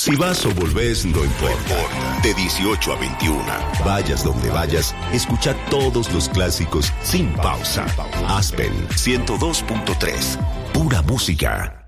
Si vas o volvés, no importa. De 18 a 21, vayas donde vayas, escucha todos los clásicos sin pausa. Aspen 102.3, pura música.